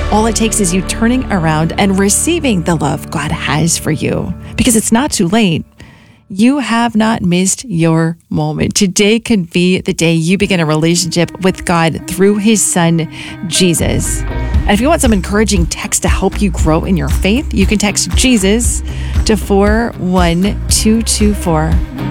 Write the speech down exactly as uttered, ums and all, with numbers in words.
All it takes is you turning around and receiving the love God has for you, because it's not too late. You have not missed your moment. Today could be the day you begin a relationship with God through his son, Jesus. And if you want some encouraging text to help you grow in your faith, you can text Jesus to four one two two four.